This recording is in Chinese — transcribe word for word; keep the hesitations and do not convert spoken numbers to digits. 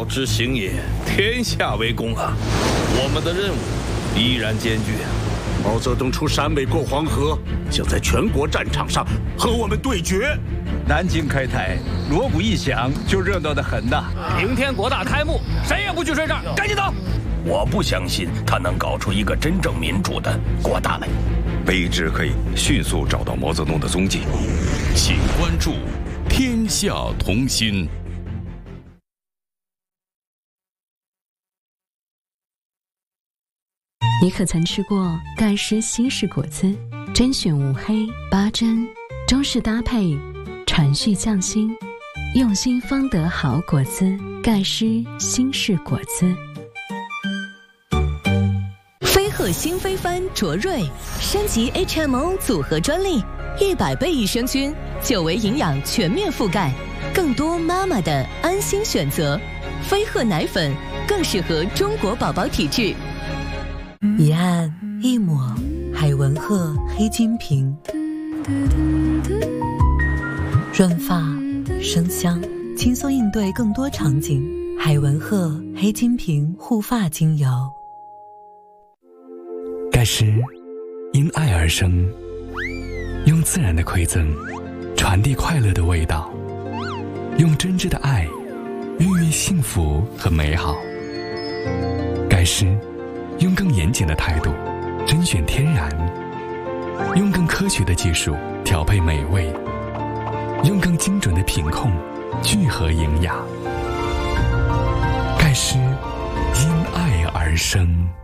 之行也，天下为公啊！我们的任务依然艰巨啊！ 毛泽东出陕北过黄河，想在全国战场上和我们对决。 南京开台，锣鼓一响就热闹得很呐。 明天国大开幕，谁也不许睡这儿，赶紧走！ 我不相信他能搞出一个真正民主的国大来。 卑职可以迅速找到毛泽东的踪迹。 请关注《天下同心》。 你可曾吃过盖诗西式果子？甄选无黑八珍，中式搭配，传续匠心，用心方得好果子。盖诗新式果子。 飞鹤新飞帆卓瑞升级 H M O 组合专利，一百倍益生菌，久维营养全面覆盖，更多妈妈的安心选择。飞鹤奶粉更适合中国宝宝体质。 一按一抹，海文鹤黑金瓶，润发生香，轻松应对更多场景。海文鹤黑金瓶护发精油。 盖诗因爱而生，用自然的馈赠传递快乐的味道，用真挚的爱孕育幸福和美好。盖诗用更严谨的态度甄选天然，用更科学的技术调配美味，用更精准的品控聚合营养。盖诗因爱而生。